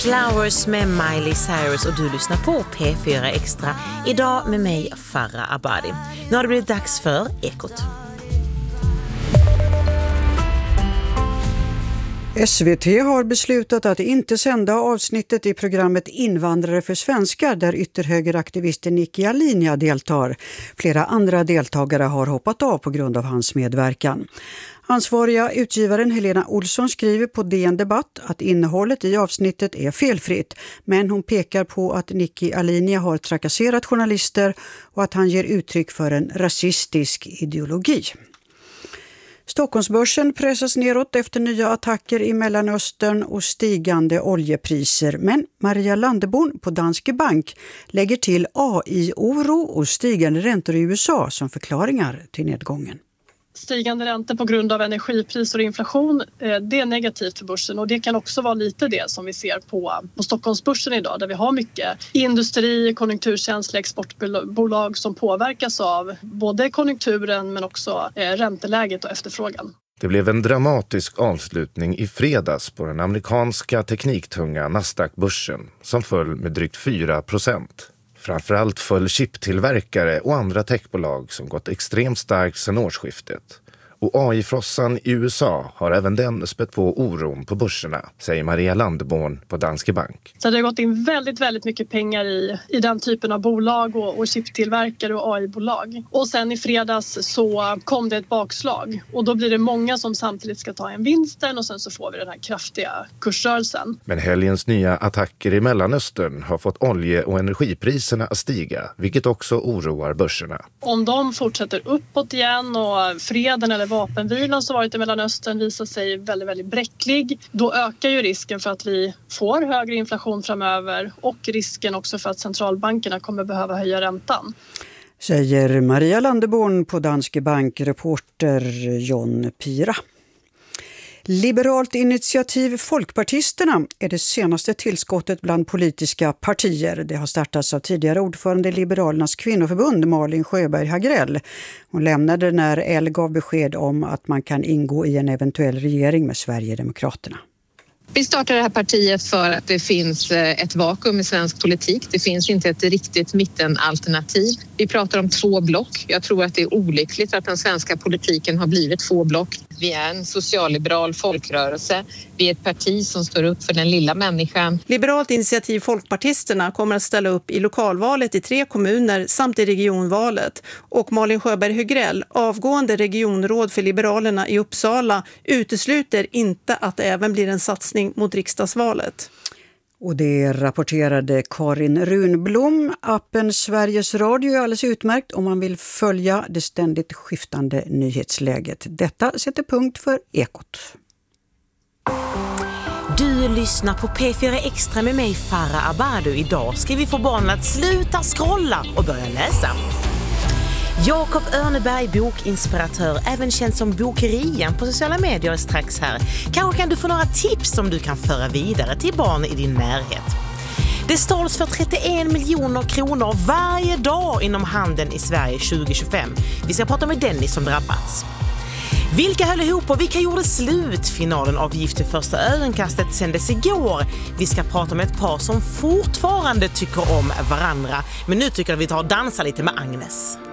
Flowers med Miley Cyrus och du lyssnar på P4 Extra. Idag med mig, Farah Abadi. Nu har det blivit dags för Ekot. SVT har beslutat att inte sända avsnittet i programmet Invandrare för svenskar där ytterhögeraktivisten Nicky Alinea deltar. Flera andra deltagare har hoppat av på grund av hans medverkan. Ansvariga utgivaren Helena Olsson skriver på DN Debatt att innehållet i avsnittet är felfritt, men hon pekar på att Nicky Alinea har trakasserat journalister och att han ger uttryck för en rasistisk ideologi. Stockholmsbörsen pressas neråt efter nya attacker i Mellanöstern och stigande oljepriser. Men Maria Landeborn på Danske Bank lägger till AI-oro och stigande räntor i USA som förklaringar till nedgången. Stigande räntor på grund av energipriser och inflation, det är negativt för börsen och det kan också vara lite det som vi ser på Stockholmsbörsen idag där vi har mycket industri, konjunkturkänsliga exportbolag som påverkas av både konjunkturen men också ränteläget och efterfrågan. Det blev en dramatisk avslutning i fredags på den amerikanska tekniktunga Nasdaq-börsen som föll med drygt 4%. Framförallt föll chiptillverkare och andra techbolag som gått extremt starkt sedan årsskiftet. Och AI-frossan i USA har även den spett på oron på börserna, säger Maria Landeborn på Danske Bank. Så det har gått in väldigt mycket pengar i den typen av bolag och chiptillverkare och AI-bolag. Och sen i fredags så kom det ett bakslag och då blir det många som samtidigt ska ta en vinsten och sen så får vi den här kraftiga kursrörelsen. Men helgens nya attacker i Mellanöstern har fått olje- och energipriserna att stiga, vilket också oroar börserna. Om de fortsätter uppåt igen och freden eller vapenvilan som varit i Mellanöstern visar sig väldigt bräcklig, då ökar ju risken för att vi får högre inflation framöver och risken också för att centralbankerna kommer behöva höja räntan. Säger Maria Landeborn på Danske Bank, reporter John Pira. Liberalt initiativ Folkpartisterna är det senaste tillskottet bland politiska partier. Det har startats av tidigare ordförande i Liberalernas kvinnoförbund Malin Sjöberg Hagrell. Hon lämnade när L gav besked om att man kan ingå i en eventuell regering med Sverigedemokraterna. Vi startar det här partiet för att det finns ett vakuum i svensk politik. Det finns inte ett riktigt mittenalternativ. Vi pratar om 2 block. Jag tror att det är olyckligt att den svenska politiken har blivit 2 block. Vi är en socialliberal folkrörelse. Vi är ett parti som står upp för den lilla människan. Liberalt initiativ Folkpartisterna kommer att ställa upp i lokalvalet i 3 kommuner samt i regionvalet. Och Malin Sjöberg Hagrell, avgående regionråd för Liberalerna i Uppsala, utesluter inte att det även blir en satsning mot riksdagsvalet. Och det rapporterade Karin Runblom. Appen Sveriges Radio är alldeles utmärkt om man vill följa det ständigt skiftande nyhetsläget. Detta sätter punkt för Ekot. Du lyssnar på P4 Extra med mig, Farah Abadi. Idag ska vi få barnen att sluta scrolla och börja läsa. Jakob Örneberg, bokinspiratör, även känd som Bokerian på sociala medier, är strax här. Kanske kan du få några tips som du kan föra vidare till barn i din närhet. Det stals för 31 miljoner kronor varje dag inom handeln i Sverige 2025. Vi ska prata med Dennis som drabbats. Vilka höll ihop och vilka gjorde slut? Finalen av Gift i första ögonkastet sändes igår. Vi ska prata med ett par som fortfarande tycker om varandra. Men nu tycker jag att vi tar och dansar lite med Agnes.